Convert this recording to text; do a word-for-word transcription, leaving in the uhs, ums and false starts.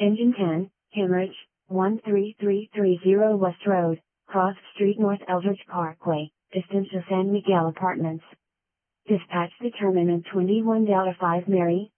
Engine ten, Hemorrhage, one three three three zero West Road, Cross Street North Eldridge Parkway, distance to San Miguel Apartments. Dispatch determinant twenty-one Delta five Mary,